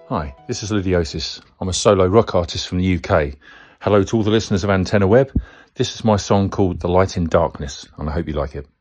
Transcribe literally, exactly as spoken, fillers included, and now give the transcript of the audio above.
Hi, this is Ludiosis. I'm a solo rock artist from the U K. Hello to all the listeners of Antenna Web. This is my song called The Light in Darkness, and I hope you like it.